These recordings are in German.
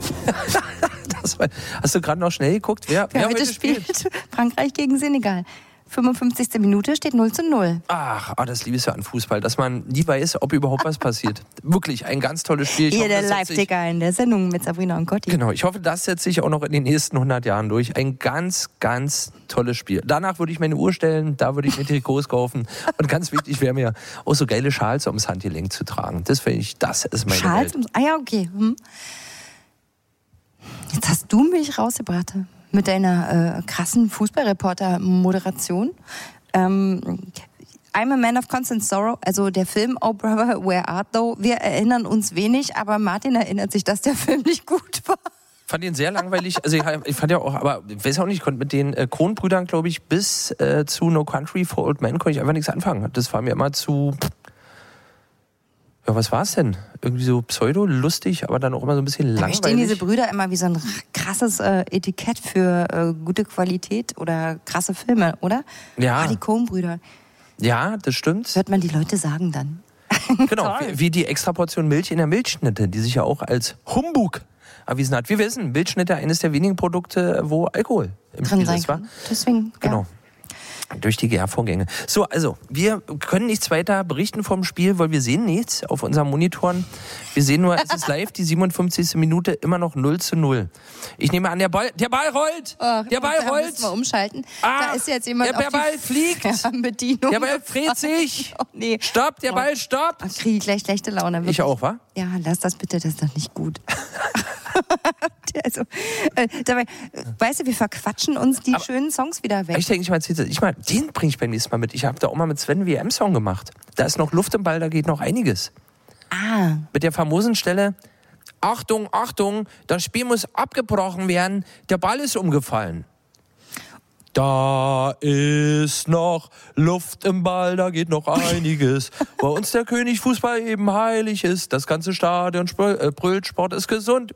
Hast du gerade noch schnell geguckt, wer heute spielt? Frankreich gegen Senegal. 55. Minute steht 0:0. Ach, das liebe ich ja an Fußball, dass man nie weiß, ob überhaupt was passiert. Wirklich ein ganz tolles Spiel. Hier der Live-Ticker in der Sendung mit Sabrina und Gotti. Genau, ich hoffe, das setzt sich auch noch in den nächsten 100 Jahren durch. Ein ganz, ganz tolles Spiel. Danach würde ich meine Uhr stellen, da würde ich mir Trikots kaufen. Und ganz wichtig wäre mir auch so geile Schals ums Handgelenk zu tragen. Das finde ich, das ist meine Schals? Welt. Ah ja, okay. Jetzt hast du mich rausgebracht mit deiner krassen Fußballreporter-Moderation. I'm a Man of Constant Sorrow, also der Film Oh Brother, Where Art Thou? Wir erinnern uns wenig, aber Martin erinnert sich, dass der Film nicht gut war. Ich fand ihn sehr langweilig. Also ich fand ja auch, aber ich weiß auch nicht, ich konnte mit den Coen-Brüdern, glaube ich, bis zu No Country for Old Men konnte ich einfach nichts anfangen. Das war mir immer zu... Ja, was war es denn? Irgendwie so pseudo-lustig, aber dann auch immer so ein bisschen langweilig. Da stehen diese Brüder immer wie so ein krasses Etikett für gute Qualität oder krasse Filme, oder? Ja. Die Coen-Brüder. Ja, das stimmt. Hört man die Leute sagen dann. Genau, wie die Extraportion Milch in der Milchschnitte, die sich ja auch als Humbug erwiesen hat. Wir wissen, Milchschnitte eines der wenigen Produkte, wo Alkohol im Spiel ist, wa? Deswegen, genau. Ja. Durch die Gärvorgänge. So, also, wir können nichts weiter berichten vom Spiel, weil wir sehen nichts auf unseren Monitoren. Wir sehen nur, es ist live, die 57. Minute, immer noch 0:0. Ich nehme an, der Ball rollt! Der Ball rollt! Müssen wir umschalten. Da ist jetzt jemand der Ball fliegt! Bedienung. Der Ball dreht sich! Oh, nee. Stopp, der Ball stoppt! Ich kriege gleich schlechte Laune. Wirklich. Ich auch, wa? Ja, lass das bitte, das ist doch nicht gut. Also, dabei, weißt du, wir verquatschen uns die schönen Songs wieder weg. Ich denke, den bringe ich beim nächsten Mal mit. Ich habe da auch mal mit Sven einen WM-Song gemacht. Da ist noch Luft im Ball, da geht noch einiges. Mit der famosen Stelle, Achtung, Achtung, das Spiel muss abgebrochen werden, der Ball ist umgefallen. Da ist noch Luft im Ball, da geht noch einiges. Bei uns der König Fußball eben heilig ist, das ganze Stadion brüllt, Sport ist gesund.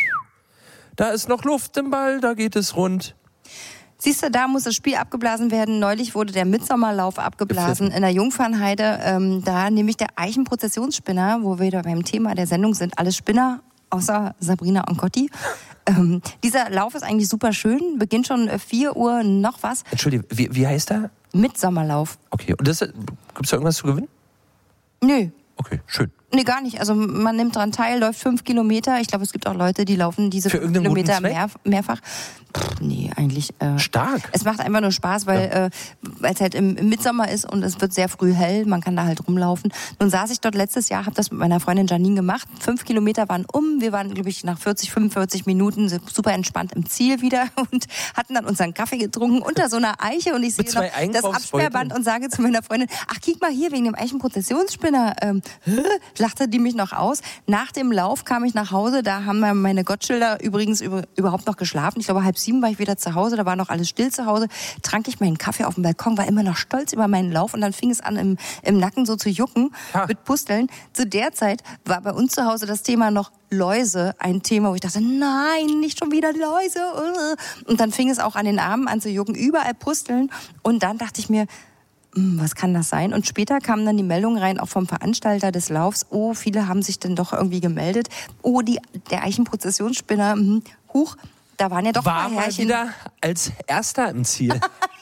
Da ist noch Luft im Ball, da geht es rund. Siehst du, da muss das Spiel abgeblasen werden. Neulich wurde der Mitsommerlauf abgeblasen in der Jungfernheide. Da nämlich der Eichenprozessionsspinner, wo wir wieder beim Thema der Sendung sind, alle Spinner, außer Sabrina und Gotti. Dieser Lauf ist eigentlich super schön, beginnt schon 4 Uhr noch was. Entschuldigung, wie heißt der? Mitsommerlauf. Okay, und gibt es da irgendwas zu gewinnen? Nö. Okay, schön. Nee, gar nicht. Also man nimmt dran teil, läuft 5 Kilometer. Ich glaube, es gibt auch Leute, die laufen diese 5 Kilometer mehrfach. Nee, eigentlich. Stark. Es macht einfach nur Spaß, weil es halt im Mitsommer ist und es wird sehr früh hell. Man kann da halt rumlaufen. Nun saß ich dort letztes Jahr, habe das mit meiner Freundin Janine gemacht. 5 Kilometer waren wir waren, glaube ich, nach 45 Minuten super entspannt im Ziel wieder und hatten dann unseren Kaffee getrunken unter so einer Eiche und ich sehe noch das Absperrband und sage zu meiner Freundin, ach, kick mal hier, wegen dem Eichenprozessionsspinner. Lachte die mich noch aus. Nach dem Lauf kam ich nach Hause, da haben meine Gottschilder übrigens überhaupt noch geschlafen. Ich glaube, 6:30 war ich wieder zu Hause, da war noch alles still zu Hause. Trank ich meinen Kaffee auf dem Balkon, war immer noch stolz über meinen Lauf und dann fing es an, im Nacken so zu jucken mit Pusteln. Zu der Zeit war bei uns zu Hause das Thema noch Läuse, ein Thema, wo ich dachte, nein, nicht schon wieder Läuse. Und dann fing es auch an den Armen an zu jucken, überall Pusteln. Und dann dachte ich mir, was kann das sein? Und später kam dann die Meldung rein, auch vom Veranstalter des Laufs, viele haben sich dann doch irgendwie gemeldet. Der Eichenprozessionsspinner, da waren ja doch war mal Härchen. wieder als Erster im Ziel.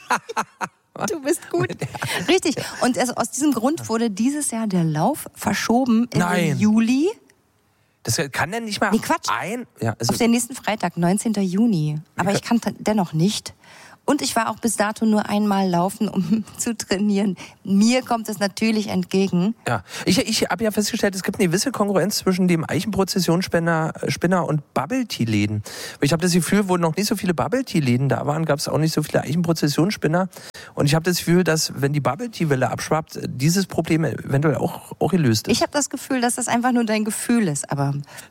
Du bist gut. Richtig. Und aus diesem Grund wurde dieses Jahr der Lauf verschoben in den Juli. Das kann denn nicht mal Quatsch. Auf den nächsten Freitag, 19. Juni. Aber ich kann dennoch nicht. Und ich war auch bis dato nur einmal laufen, um zu trainieren. Mir kommt es natürlich entgegen. Ja, ich habe ja festgestellt, es gibt eine gewisse Konkurrenz zwischen dem Eichenprozessionsspinner und Bubble-Tea-Läden. Ich habe das Gefühl, wo noch nicht so viele Bubble-Tea-Läden da waren, gab es auch nicht so viele Eichenprozessionsspinner. Und ich habe das Gefühl, dass, wenn die Bubble-Tea-Welle abschwappt, dieses Problem eventuell auch gelöst ist. Ich habe das Gefühl, dass das einfach nur dein Gefühl ist. Aber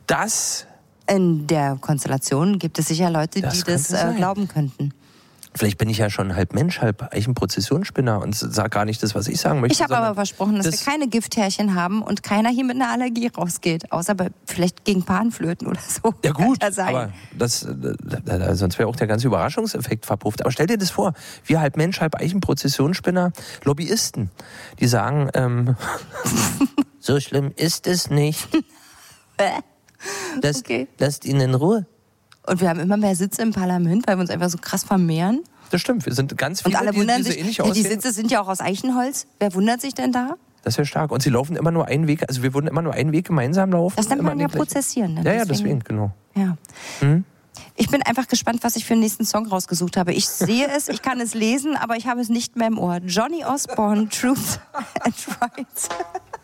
in der Konstellation gibt es sicher Leute, die das glauben könnten. Vielleicht bin ich ja schon halb Mensch, halb Eichenprozessionsspinner und sage gar nicht das, was ich sagen möchte. Ich habe aber versprochen, dass wir keine Gifthärchen haben und keiner hier mit einer Allergie rausgeht. Außer vielleicht gegen Panflöten oder so. Ja gut, aber sonst wäre auch der ganze Überraschungseffekt verpufft. Aber stell dir das vor, wir halb Mensch, halb Eichenprozessionsspinner, Lobbyisten, die sagen, so schlimm ist es nicht. Lasst ihn in Ruhe. Und wir haben immer mehr Sitze im Parlament, weil wir uns einfach so krass vermehren. Das stimmt, wir sind ganz viele, und alle wundern die so sich, ähnlich aussehen. Die aussehen. Sitze sind ja auch aus Eichenholz. Wer wundert sich denn da? Das ist ja stark. Und sie laufen immer nur einen Weg, also wir würden immer nur einen Weg gemeinsam laufen. Das nennt man ja prozessieren. Ja, deswegen, genau. Ja. Ich bin einfach gespannt, was ich für den nächsten Song rausgesucht habe. Ich sehe es, ich kann es lesen, aber ich habe es nicht mehr im Ohr. Johnny Osborne, Truth and Rights.